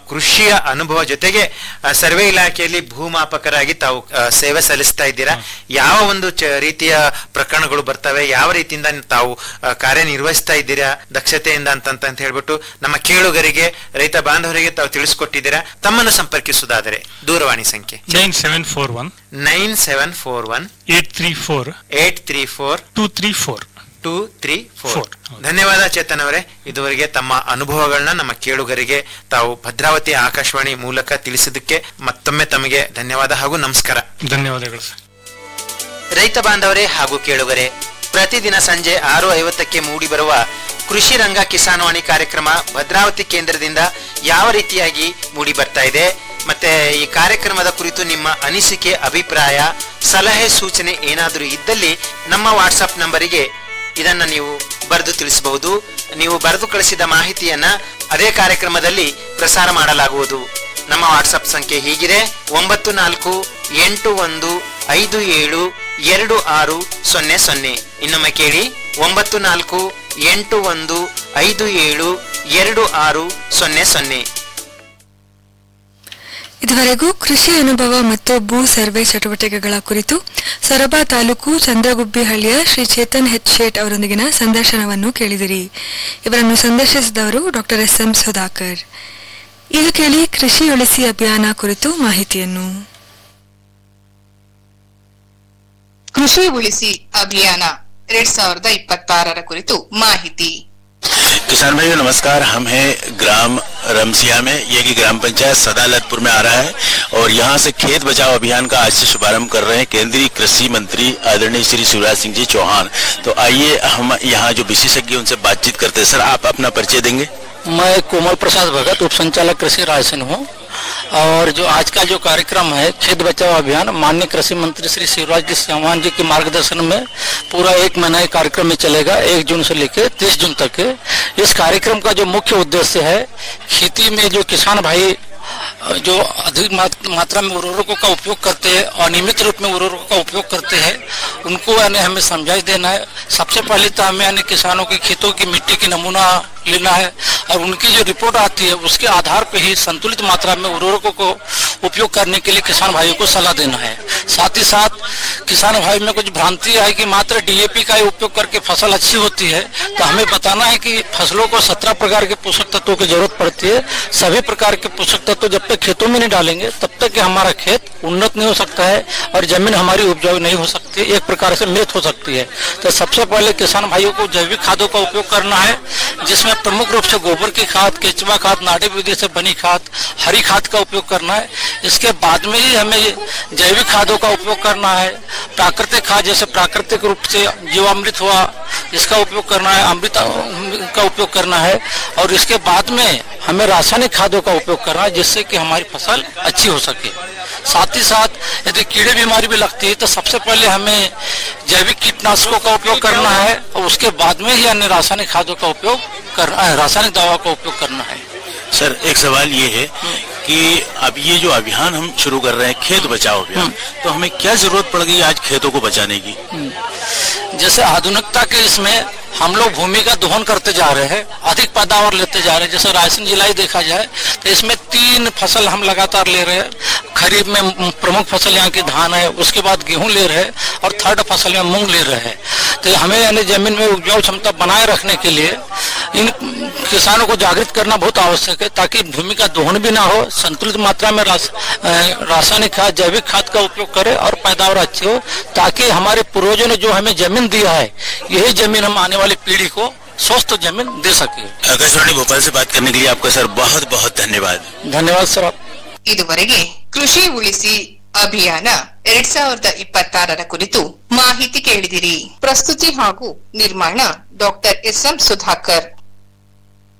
ಕೃಷಿಯ ಅನುಭವ ಜೊತೆಗೆ ಸರ್ವೆ ಇಲಾಖೆಯಲ್ಲಿ ಭೂಮಾಪಕರಾಗಿ ತಾವು ಸೇವೆ ಸಲ್ಲಿಸ್ತಾ ಇದ್ದೀರಾ. ಯಾವ ಒಂದು ರೀತಿಯ ಪ್ರಕರಣಗಳು ಬರ್ತವೆ, ಯಾವ ರೀತಿಯಿಂದ ತಾವು ಕಾರ್ಯನಿರ್ವಹಿಸ್ತಾ ಇದ್ದೀರಾ ದಕ್ಷತೆಯಿಂದ ಅಂತ ಹೇಳ್ಬಿಟ್ಟು ನಮ್ಮ ಕೇಳುಗರಿಗೆ, ರೈತ ಬಾಂಧವರಿಗೆ ತಾವು ತಿಳಿಸ್ಕೊಟ್ಟಿದ್ದೀರಾ. ತಮ್ಮನ್ನು ಸಂಪರ್ಕಿಸುವುದಾದರೆ ದೂರವಾಣಿ ಸಂಖ್ಯೆ 9741 834 234. ಧನ್ಯವಾದ ಚೇತನ್ ಅವರೇ. ಇದುವರೆಗೆ ತಮ್ಮ ಅನುಭವಗಳನ್ನ ನಮ್ಮ ಕೇಳುಗರಿಗೆ ತಾವು ಭದ್ರಾವತಿ ಆಕಾಶವಾಣಿ ಮೂಲಕ ತಿಳಿಸಿದ್ದಕ್ಕೆ ಮತ್ತೊಮ್ಮೆ ತಮಗೆ ಧನ್ಯವಾದ ಹಾಗೂ ನಮಸ್ಕಾರ. ಧನ್ಯವಾದಗಳು. ರೈತ ಬಾಂಧವರೇ ಹಾಗೂ ಕೇಳುಗರೆ, ಪ್ರತಿದಿನ ಸಂಜೆ 6:50ಕ್ಕೆ ಮೂಡಿ ಬರುವ ಕೃಷಿ ರಂಗ ಕಿಸಾನ್ವಾಣಿ ಕಾರ್ಯಕ್ರಮ ಭದ್ರಾವತಿ ಕೇಂದ್ರದಿಂದ ಯಾವ ರೀತಿಯಾಗಿ ಮೂಡಿ ಬರ್ತಾ ಇದೆ, ಮತ್ತೆ ಈ ಕಾರ್ಯಕ್ರಮದ ಕುರಿತು ನಿಮ್ಮ ಅನಿಸಿಕೆ, ಅಭಿಪ್ರಾಯ, ಸಲಹೆ, ಸೂಚನೆ ಏನಾದರೂ ಇದ್ದಲ್ಲಿ ನಮ್ಮ ವಾಟ್ಸ್ಆಪ್ ನಂಬರಿಗೆ ಇದನ್ನ ನೀವು ಬರೆದು ತಿಳಿಸಬಹುದು. ನೀವು ಬರೆದು ಕಳಿಸಿದ ಮಾಹಿತಿಯನ್ನ ಅದೇ ಕಾರ್ಯಕ್ರಮದಲ್ಲಿ ಪ್ರಸಾರ ಮಾಡಲಾಗುವುದು. ನಮ್ಮ ವಾಟ್ಸ್ಆಪ್ ಸಂಖ್ಯೆ ಹೀಗಿದೆ: 9481572600. ಇನ್ನೊಮ್ಮೆ ಕೇಳಿ: 9481572600. ಇದುವರೆಗೂ ಕೃಷಿ ಅನುಭವ ಮತ್ತು ಭೂ ಸರ್ವೆ ಚಟುವಟಿಕೆಗಳ ಕುರಿತು ಸೊರಬ ತಾಲೂಕು ಚಂದ್ರಗುಬ್ಬಿಹಳ್ಳಿಯ ಶ್ರೀ ಚೇತನ್ ಹೆಚ್ ಶೇಟ್ ಅವರೊಂದಿಗಿನ ಸಂದರ್ಶನವನ್ನು ಕೇಳಿದಿರಿ. ಇವರನ್ನು ಸಂದರ್ಶಿಸಿದವರು ಡಾಕ್ಟರ್ ಎಸ್.ಎಂ. ಸುಧಾಕರ್. ಈಗ ಕೇಳಿ ಕೃಷಿ ಉಳಿಸಿ ಅಭಿಯಾನ ಕುರಿತು ಮಾಹಿತಿಯನ್ನು. ಕೃಷಿ ಉಳಿಸಿ ಅಭಿಯಾನ 2026 ಕುರಿತು ಮಾಹಿತಿ. किसान भाइयों नमस्कार. हम हैं ग्राम रमसिया में, ये की ग्राम पंचायत सदालतपुर में आ रहा है और यहाँ से खेत बचाओ अभियान का आज से शुभारंभ कर रहे हैं केंद्रीय कृषि मंत्री आदरणीय श्री शिवराज सिंह जी चौहान. तो आइए हम यहाँ जो विशेषज्ञ उनसे बातचीत करते हैं. सर, आप अपना परिचय देंगे? मैं कोमल प्रसाद भगत, उप संचालक कृषि रायसेन हूँ. और जो आज का जो कार्यक्रम है खेत बचाओ अभियान, माननीय कृषि मंत्री श्री शिवराज जी चौहान जी के मार्गदर्शन में पूरा 1 महीना कार्यक्रम में चलेगा, 1 जून से लेकर 30 जून तक है. इस कार्यक्रम का जो मुख्य उद्देश्य है, खेती में जो किसान भाई जो अधिक मात्रा में उर्वरकों का उपयोग करते हैं, अनियमित रूप में उर्वरकों का उपयोग करते हैं, उनको यानी हमें समझाई देना है. सबसे पहले तो हमें यानी किसानों के खेतों की मिट्टी की नमूना लेना है और उनकी जो रिपोर्ट आती है उसके आधार पर ही संतुलित मात्रा में उर्वरकों को उपयोग करने के लिए किसान भाइयों को सलाह देना है. साथ ही साथ किसान भाई में कुछ भ्रांति है कि मात्र DAP का ही उपयोग करके फसल अच्छी होती है, तो हमें बताना है कि फसलों को 17 प्रकार के पोषक तत्वों की जरूरत पड़ती है. सभी प्रकार के पोषक तत्व जब तक खेतों में नहीं डालेंगे तब तक कि हमारा खेत उन्नत नहीं हो सकता है और जमीन हमारी उपजाऊ नहीं हो सकती, एक प्रकार से मृत हो सकती है. तो सबसे पहले किसान भाइयों को जैविक खादों का उपयोग करना है, जिसमें प्रमुख रूप से गोबर की खाद, केचुआ खाद, नाड़ी विधि से बनी खाद, हरी खाद का उपयोग करना है. इसके बाद में ही हमें जैविक खादों का उपयोग करना है. प्राकृतिक खाद जैसे प्राकृतिक रूप से जीवामृत हुआ, इसका उपयोग करना है, अमृत का उपयोग करना है. और इसके बाद में हमें रासायनिक खादों का उपयोग करना है, जिससे कि हमारी फसल अच्छी हो सके. साथ ही साथ यदि कीड़े बीमारी भी लगती है तो सबसे पहले हमें जैविक कीटनाशकों का उपयोग करना है और उसके बाद में ही अन्य रासायनिक खादों का उपयोग करना है, रासायनिक दवा का उपयोग करना है. सर, एक सवाल ये है कि अब ये जो अभियान हम शुरू कर रहे हैं खेत बचाओ अभियान, तो हमें क्या जरूरत पड़ गई आज खेतों को बचाने की? जैसे आधुनिकता के इसमें हम लोग भूमि का दोहन करते जा रहे हैं, अधिक पैदावार लेते जा रहे हैं. जैसे रायसेन जिला ही देखा जाए तो इसमें 3 फसल हम लगातार ले रहे हैं. खरीफ में प्रमुख फसल यहाँ की धान है, उसके बाद गेहूं ले रहे हैं और 3rd फसल में मूंग ले रहे हैं. तो हमें यानी जमीन में उपजाऊ क्षमता बनाए रखने के लिए इन किसानों को जागृत करना बहुत आवश्यक है, ताकि भूमि का दोहन भी ना हो, संतुलित मात्रा में रासायनिक खाद, जैविक खाद का उपयोग करें और पैदावार अच्छी हो, ताकि हमारे पूर्वजों ने जो हमें जमीन दिया है यही जमीन हम आने वाली पीढ़ी को स्वस्थ जमीन दे सके. आकाशवाणी भोपाल से बात करने के लिए आपका सर बहुत बहुत धन्यवाद. धन्यवाद सर. ಇದುವರೆಗೆ ಕೃಷಿ ಉಳಿಸಿ ಅಭಿಯಾನ 2026 ಕುರಿತು ಮಾಹಿತಿ ಕೇಳಿದಿರಿ. ಪ್ರಸ್ತುತಿ ಹಾಗೂ ನಿರ್ಮಾಣ ಡಾಕ್ಟರ್ ಎಸ್.ಎಂ. ಸುಧಾಕರ್.